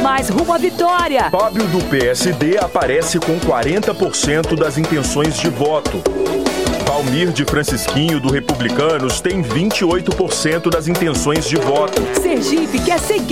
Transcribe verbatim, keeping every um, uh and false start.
mais rumo à vitória. Fábio do P S D aparece com quarenta por cento das intenções de voto. Valmir de Francisquinho, do Republicanos, tem vinte e oito por cento das intenções de voto. Sergipe quer seguir